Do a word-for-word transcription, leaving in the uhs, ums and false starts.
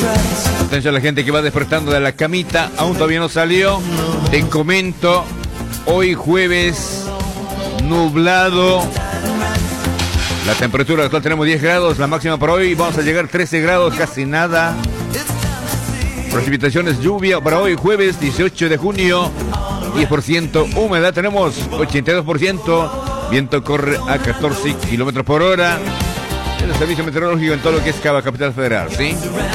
Atención a la gente que va despertando de la camita, aún todavía no salió. Te comento, hoy jueves, nublado. La temperatura actual tenemos diez grados, la máxima para hoy vamos a llegar a trece grados, casi nada. Precipitaciones, lluvia para hoy jueves dieciocho de junio, diez por ciento, humedad tenemos ochenta y dos por ciento, viento corre a catorce kilómetros por hora. El servicio meteorológico en todo lo que es Cava Capital Federal, ¿sí?